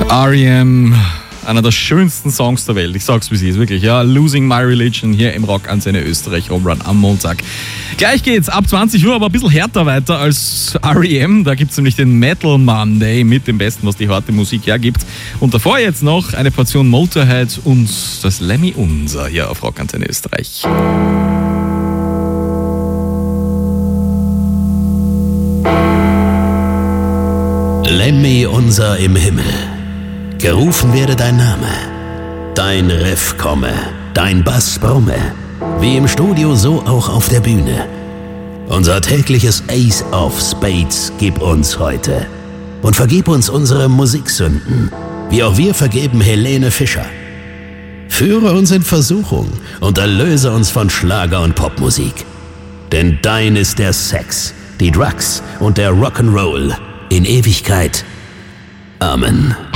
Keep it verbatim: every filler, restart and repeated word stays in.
R E M, einer der schönsten Songs der Welt. Ich sag's wie sie ist, wirklich. Ja, Losing My Religion hier im Rock an seine Österreich Home Run am Montag. Gleich geht's ab zwanzig Uhr, aber ein bisschen härter weiter als R E M. Da gibt's nämlich den Metal Monday mit dem Besten, was die harte Musik hergibt. Und davor jetzt noch eine Portion Motorhead und das Lemmy Unser hier auf Rock an seine Österreich. Lemmy Unser im Himmel. Gerufen werde dein Name, dein Riff komme, dein Bass brumme, wie im Studio, so auch auf der Bühne. Unser tägliches Ace of Spades gib uns heute und vergib uns unsere Musiksünden, wie auch wir vergeben Helene Fischer. Führe uns in Versuchung und erlöse uns von Schlager und Popmusik. Denn dein ist der Sex, die Drugs und der Rock'n'Roll in Ewigkeit. Amen.